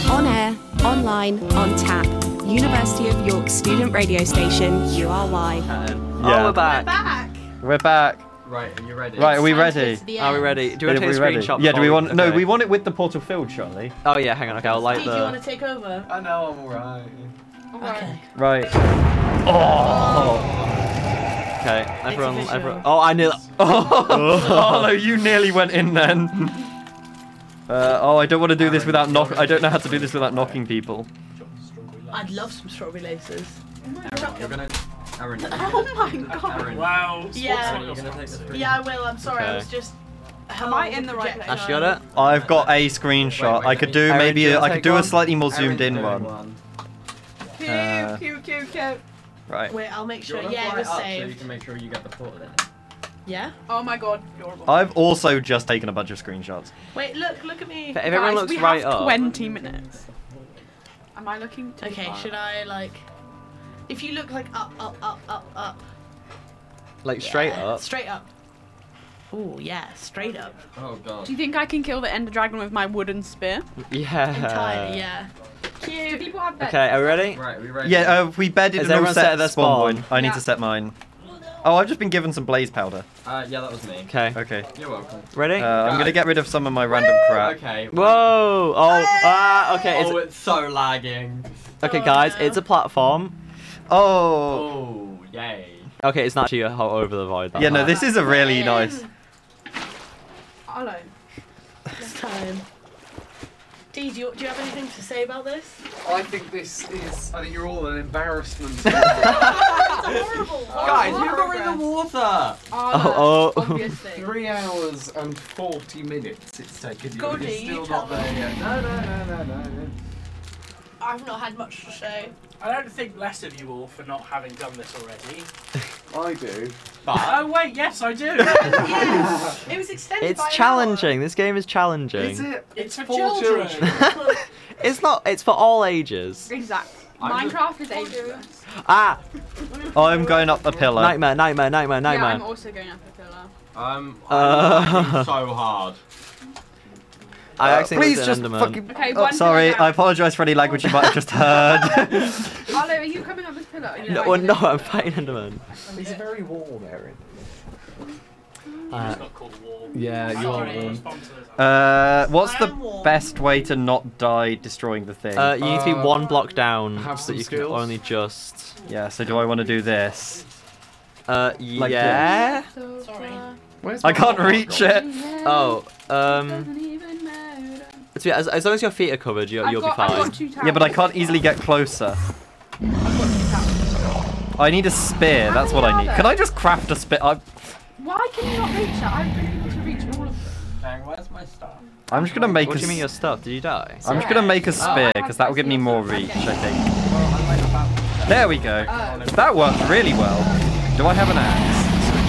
On air, online, on tap. University of York student radio station, URY. Oh, we're back. We're back. Right, are you ready? Right, are we ready? Are we ready? Do you want to take a screenshot? Yeah, do we want... before No, we want it with the portal filled, surely. Oh, yeah, hang on. Okay, I'll light Do you want the... to take over? I know, I'm alright. Okay. Right. Oh! Okay, everyone... official. Oh, I knew... Oh, no, you nearly went in then. I don't want to do this without I don't know how to do this without knocking people. I'd love some strawberry laces. You're gonna... Aaron. Oh my god. Aaron. Wow. Yeah. You're gonna take the screen. Yeah, I will. I'm sorry. I Okay. was just. Am I in the right place? Ash, you got it? I've got a screenshot. Wait, I could do Aaron, maybe do you wanna I could take do a one? slightly more Aaron's zoomed in doing one. Cute. Right. Wait, I'll make sure. You're Yeah, it fly was up so you saved. can make sure you get the portal in. Yeah. Oh my god, you're wrong. I've also just taken a bunch of screenshots. Wait, look at me. If everyone looks we right have up... 20 minutes. Am I looking too Okay, far? should I like? If you look like up. Like, straight Yeah, up? Straight up. Oh yeah, straight up. Oh god. Do you think I can kill the Ender Dragon with my wooden spear? Yeah. Entirely, yeah. Do Cute. people have beds? Okay, are we ready? Right, are we ready? Yeah, we bedded Has and all everyone set set their the spawn spawn? point. I need Yeah. to set mine. Oh, I've just been given some blaze powder. Yeah, that was me. Okay. Okay. You're welcome. Ready? I'm gonna get rid of some of my random crap. Okay. Whoa! Okay. Oh, it's so lagging. Okay, Oh, guys, no. it's a platform. Oh. Oh, yay. Okay, it's not actually over the void. Yeah, no, this is a really nice. Hello. This time. Dee, do you have anything to say about this? I think you're all an embarrassment. It's horrible. Guys, you got in the water! Oh. Obvious thing. 3 hours and 40 minutes it's taken you. Go, and you're Dee, still you not tell there me. yet. No. I've not had much to say. I don't think less of you all for not having done this already. I do. Oh wait, yes I do. Yeah, it was extended It's by an challenging. This game is challenging. Is it? It's for for children. hour. It's not. It's for all ages. Exactly. I'm Minecraft is ageless. Ah! I'm going up the pillar. Nightmare. Yeah, I'm also going up a pillar. I'm lagging so hard. I actually Please looked at just Enderman. fucking. Okay, Oh, one sorry, pillar I down. apologise for any language you might have just heard. Arlo, are you coming up this pillar? Are you No, fighting no, it? I'm fighting Enderman. It's very warm, Erin. It's not called war. Yeah, you are Sorry. warm. Respond to this. What's I the am warm. best way to not die destroying the thing? You need to be one block down, have so some you skills. can only just. Yeah, so do I want to do this? Yeah. Sorry. Where's I my can't hot reach dog? it. Oh, Doesn't even matter. as long as your feet are covered, you'll be I've fine. got 2 towers. Yeah, but I can't easily get closer. I've got 2 towers. I need a spear, that's what I need. Can I just craft a spear? Why can you not reach that? I'm able to reach all of them. Dang, where's my stuff? I'm just gonna make What a do you mean s- your stuff? Did you die? I'm just gonna make a spear, because that will give me more reach, I think. There we go. That worked really well. Do I have an axe?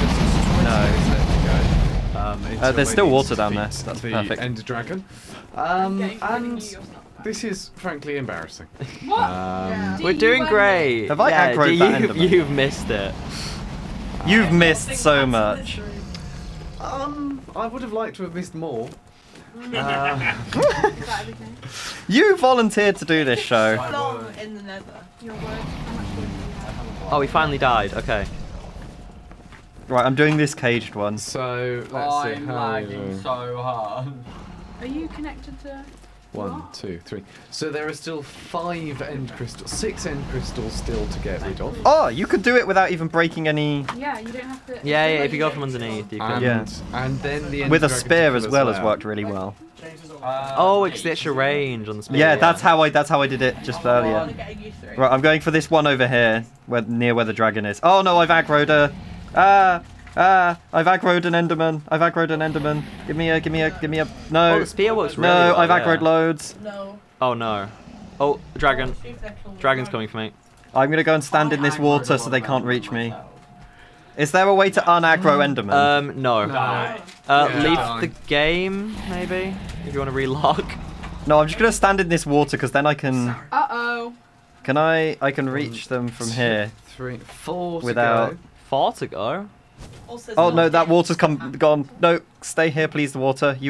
There's still water down there. That's the perfect. Ender Dragon. Giving you And your stuff. this is frankly embarrassing. What? We're doing great. Have I yeah, aggroed that Enderman? you've missed it. You've missed so much. I would have liked to have missed more. Is that everything? You volunteered to do this show. Long in the nether. Your words? How much wood do you have? Oh, we finally died. Okay. Right, I'm doing this caged one. So let's see I'm how. lagging so hard. Are you connected to... 1, 2, 3. So there are still 5 end crystals, 6 end crystals still to get rid of. Oh, you could do it without even breaking any. Yeah, you don't have to... Yeah, if you go from underneath, you can. And, Yeah. and then the Ender With a Dragon spear to as kill well us has out. worked really well. Oh, it's the extra range on the spear. Yeah, that's how I did it just earlier. I'm getting you through. Right, I'm going for this one over here, near where the dragon is. Oh no, I've aggroed a. I've aggroed an Enderman. Give me a. No. Oh, the spear works really No, well, I've yeah. aggroed loads. No. Oh no. Oh, dragon. See if they're claws. Dragon's coming for me. I'm gonna go and stand in this water so they can't reach me. Is there a way to unaggro Enderman? No. No. Leave Yeah. the game, maybe, if you want to relog. No, I'm just gonna stand in this water because then I can. Uh-oh. Can I can reach them from here 3, 4 without. to go. 4 to go. Also, Oh it's no, not that yet. water's gone. No, stay here, please. The water. You were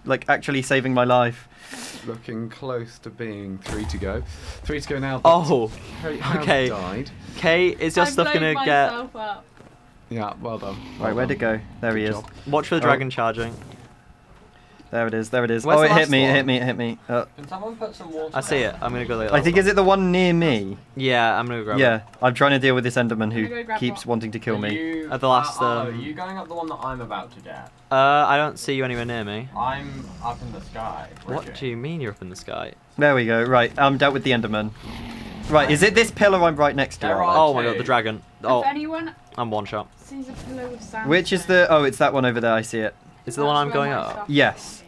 like actually saving my life. Looking close to being 3 to go. 3 to go now. but Oh, Kate has okay. died. Kate, is your I stuff blowed gonna get? myself up. Yeah, well done. Right, where'd it go? There he Good is. job. Watch for the Oh. dragon charging. There it is. There it is. Where's Oh, the it hit last me. It one? hit me. It hit me. Can someone put some water? I see it. I'm gonna go. I think is it the one near me? Yeah, I'm gonna grab Yeah, it. I'm trying to deal with this Enderman I'm who gonna go grab keeps what? wanting to kill me. At the last, Are you going up the one that I'm about to get? I don't see you anywhere near me. I'm up in the sky. What bridging. do you mean you're up in the sky? There we go. Right, I'm dealt with the Enderman. Right, is it this pillar I'm right next to? There Arlo? are- Oh my god, Okay. the dragon. If Oh, anyone I'm one shot. sees a pillow with sand. Which is the? Oh, it's that one over there. I see it. Is it the one I'm going up? Yes.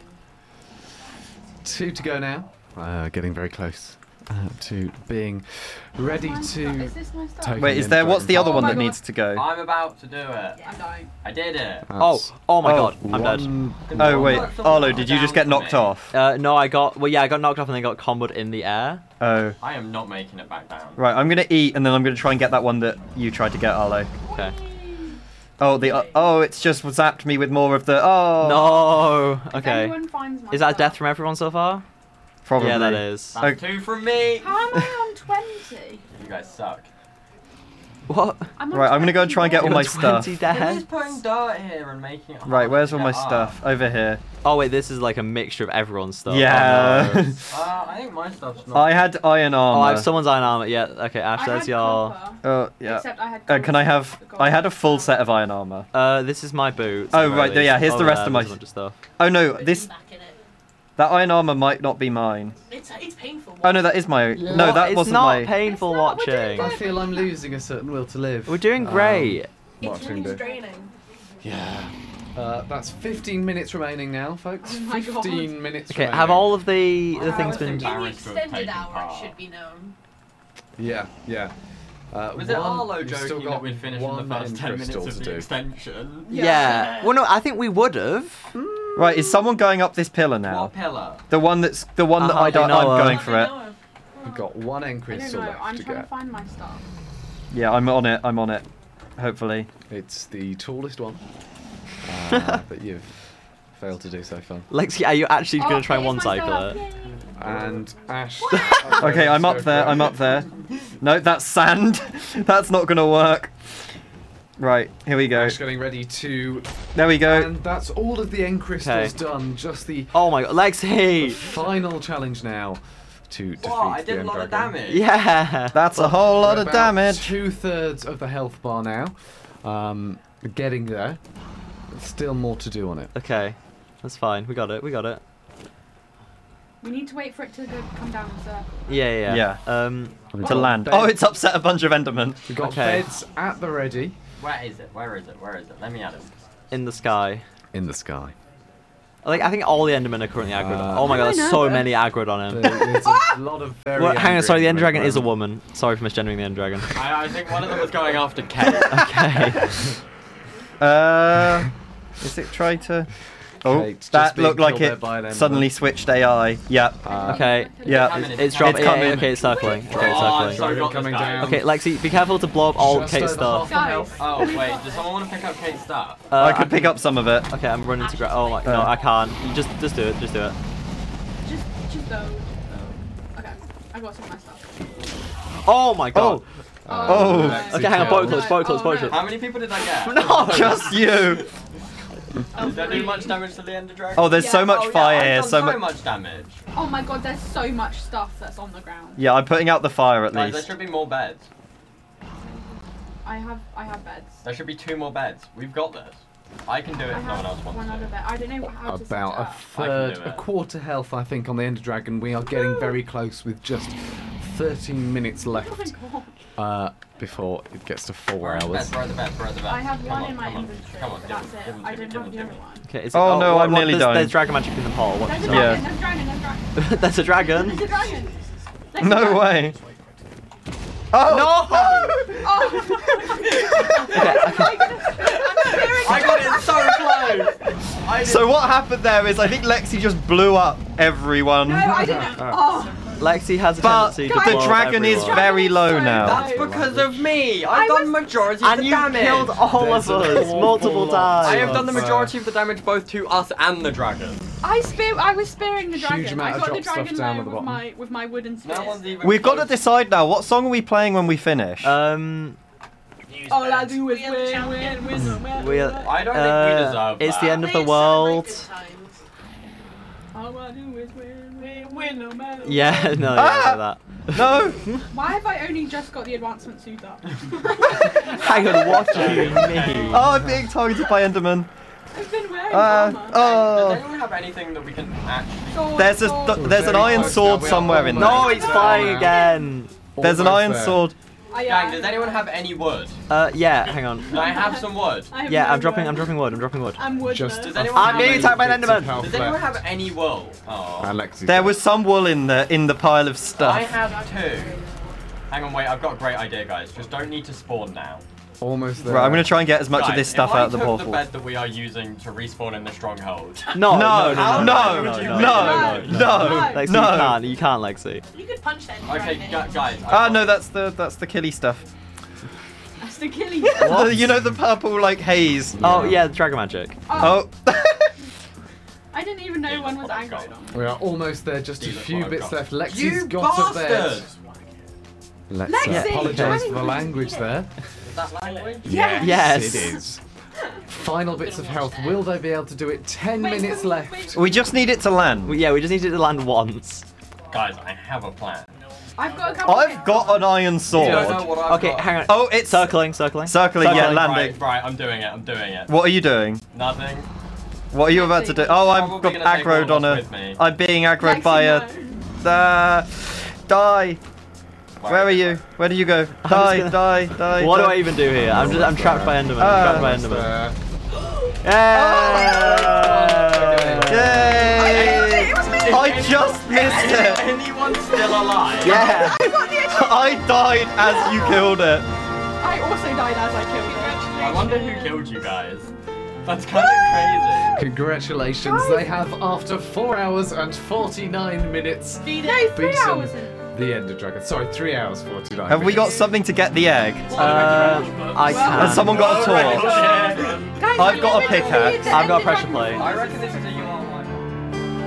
2 to go now. Getting very close to being ready to. Is this my stuff? take- Wait, is there? What's the other Oh one my that God. needs to go? I'm about to do it. I don't. I did it. Oh my god, I'm dead. Oh wait, Arlo, did you just get knocked off? No, I got. Well, yeah, I got knocked off and then got comboed in the air. Oh. I am not making it back down. Right, I'm gonna eat and then I'm gonna try and get that one that you tried to get, Arlo. Okay. Oh, oh, it's just zapped me with more of the. Oh. No. If Okay. anyone finds my Is that stuff- death from everyone so far? Probably. Yeah, that is. That's 2 from me. How am I on 20? You guys suck. What? I'm on Right, I'm gonna go and try and get all You're my 20 stuff. Who is dead. putting dirt here and making it hard Right, where's to all my get up? stuff? Over here. Oh wait, this is like a mixture of everyone's stuff. Yeah. Oh, no. I think my stuff's not. I had iron Oh, armor. I have someone's iron armor. Yeah. Okay, Ash, I there's had your. copper, Oh yeah. Except I had Can I gold. have? Gold. I had a full set of iron armor. This is my boots. Oh, at the right, very yeah, least. here's the Over rest there, of my- there's a bunch of stuff. Oh no, Put this them back in it. that iron armor might not be mine. It's painful. Oh no, that is my. No, What? that It's wasn't not my. painful It's not, we're doing watching. I feel I'm losing a certain will to live. We're doing great. It's Watching really this. draining. Yeah. That's 15 minutes remaining now, folks. Oh my God. 15 minutes Okay, remaining. have all of the I things was been? In the embarrassed to have extended taken hour, part. it should be known. Yeah, yeah. Was it Arlo we've still joking got that we'd finish in the one first end 10 minutes crystal of to the do. extension? Yeah. Well, no, I think we would have. Right, is someone going up this pillar now? What pillar? The one that I I'm hardly know her. going for it. We've got one end I don't crystal know. left I'm to trying to get. find my stuff. Yeah, I'm on it. I'm on it. Hopefully. It's the tallest one that you've failed to do so far. Lexi, are you actually going Oh, to try and here's one my cycle stuff. it? And Ash. Okay, I'm up there. I'm up there. No, that's sand. That's not gonna work. Right, here we go. Ash getting ready to. There we go. And that's all of the end crystals Okay. done. Just the Oh my god, Lexi! final challenge now to defeat What? I the did a end lot of dragon. damage. Yeah. That's a whole lot We're of about damage. 2/3 of the health bar now. Getting there. Still more to do on it. Okay, that's fine. We got it. We got it. We need to wait for it to come down the circle. Yeah, yeah. To land. Oh, it's upset a bunch of Endermen. We've got Okay. beds at the ready. Where is it? Where is it? Where is it? Let me at it. in the sky. In the sky. Like I think all the Endermen are currently aggroed. Oh my god, I there's know. so many aggroed on him. There's a lot of very. Well, hang on, angry sorry. The Ender Endermen Dragon is a around. woman. Sorry for misgendering the Ender Dragon. I think one of them was going after Kate. Okay. Is it try to? Oh, Kate's just that being looked like killed there it by an Enderman. suddenly switched AI. Yep. Okay. Yeah. It's dropping. It's coming. Okay, it's circling. Okay, it's Oh, circling. so got this Coming guy. down. Okay, Lexi, be careful to blow up all Just Kate's over stuff. half the health. Oh wait, does someone want to pick up Kate's stuff? I could pick up some of it. Okay, I'm running to grab. Oh my, no, I can't. You just do it. Just do it. Just go. Okay, I got some of my stuff. Oh my god. Oh. Okay, hang on. Boat close. Boat close. Oh, Boat no. close. How many people did I get? No. Just you. Did that do much damage to the Ender Dragon? Oh, there's so Yeah. much Oh, yeah, fire I've here. done So so much. much damage. Oh my god, there's so much stuff that's on the ground. Yeah, I'm putting out the fire at Guys, there least. should be more beds. I have beds. There should be 2 more beds. We've got this. I can do it I if no one else have wants one to. other bed. I don't know how to set it About a up. third, do a it. quarter health, I think, on the Ender Dragon. We are getting very close with just 13 minutes Oh my left god. before it gets to 4 Where are the hours. beds? Where are the beds? Where are the beds? I have Come one on, in my come on. inventory. Come on, but give that's them, it. give them I to me, don't give have them the to other me. one. Okay. Is Oh, no, I'm nearly there's, dying. There's dragon magic in the pot. What? There's a sorry. Yeah. dragon, there's a dragon, there's a dragon. There's a dragon. There's a dragon. There's a No dragon. way. Oh I got it so close! I So what happened there is I think Lexi just blew up everyone. No, I didn't. Oh, Lexi has a But tendency to the blow up dragon is everyone. very low now. That's because of me! I've done majority of And the you damage! killed all of There's an us awful multiple lot. times. I have done the majority of the damage both to us and the dragon. I was spearing the dragon. amount I of got the drop stuff dragon down there at the bottom. with my wooden spear. No one's even We've got to close. decide now. What song are we playing when we finish? News All I beds. do is We are the win, champions. win, win. We I don't think we deserve It's that. the end of the Please world. celebrate good times. All I do is win no matter what. Yeah, no, Ah! yeah, No. Why have I only just got the advancement suit up? Hang on, what do you mean? Oh, I'm being targeted by Enderman. I've been wearing armor. Does Oh. anyone have anything that we can actually... Sword, There's sword. there's an iron sword somewhere in there. No, it's flying again. There's an Almost iron there. sword. Gang, does anyone have any wood? Yeah, hang on. Can I have some wood? I have Yeah, no I'm dropping wood. wood. I'm wood. Just Does a anyone I'm being few attacked by an bits of Enderman. health Does anyone left. have any wool? Oh. Alexis There does. was some wool in the pile of I stuff. have 2. Hang on, wait, I've got a great idea, guys. Just don't need to spawn now. Almost there. Right, I'm gonna try and get as much Guys, of this stuff if I out of the took portal. the bed that we are using to respawn in the stronghold. No, No, no, no, no, no, no. no, Lexi, no. you can't, Lexi. You could punch that. Okay, guys. Ah, no, that's the killy stuff. That's the killing. You know the purple like haze. Oh yeah, the dragon magic. Oh. I didn't even know one was aggroed on. We are almost there, just a These are few what I've bits got. left. Lexi's You got a bed. bastard! Let's Lexi, apologise for the language language is there. Is that language? Yes. It is. Final bits of health. Will they be able to do it? 10 Wait, minutes wait, left. wait. We just need it to land. Yeah, we just need it to land once. Guys, I have a plan. I've got a couple. I've got an iron You don't know sword. what I've Okay, got. hang on. Oh, it's Circling. circling. Yeah, landing. Right, I'm doing it. What are you doing? Nothing. What are you about to do? Oh, I'm Probably got gonna take aggroed all on of a. us with me. I'm being aggroed Lexi, by a. no. Die. Where are you? Where do you go? I'm Die, just die, die. What do die. I even do here? I'm trapped by Enderman. I'm trapped by Enderman. There. Yay! I just missed Is it. anyone still alive? Yeah. I died as you killed it. I also died as I killed it. I wonder who killed you guys. That's kind of crazy. Congratulations. They have, after 4 hours and 49 minutes, No, 3 beaten hours in. the Ender Dragon. Sorry, 3 hours 49 Have we got minutes. something to get the egg? I can. Has someone got a torch? Guys, I've got a remember to pickaxe. read the I've got a Ender pressure Dragon plate. I reckon this is a UR